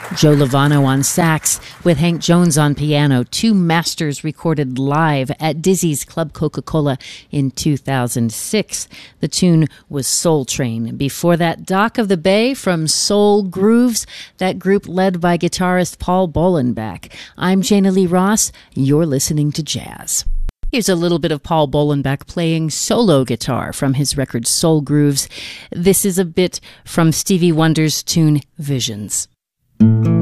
Joe Lovano on sax with Hank Jones on piano, two masters recorded live at Dizzy's Club Coca-Cola in 2006. The tune was Soul Train. Before that, Dock of the Bay from Soul Grooves, that group led by guitarist Paul Bolenbach. I'm Jana Lee Ross. You're listening to Jazz. Here's a little bit of Paul Bolenbach playing solo guitar from his record Soul Grooves. This is a bit from Stevie Wonder's tune Visions.